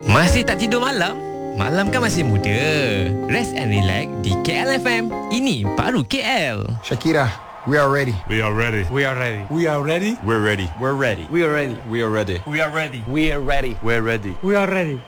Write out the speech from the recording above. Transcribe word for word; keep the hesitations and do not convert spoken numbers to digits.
Masih tak tidur malam? Malam kan masih muda. Rest and relax di K L F M. Ini baru K L. Shakira, we are ready. We are ready. We are ready. We are ready. We're ready. We're ready. We are ready. We are ready. We are ready. We are ready. We're ready. We are ready.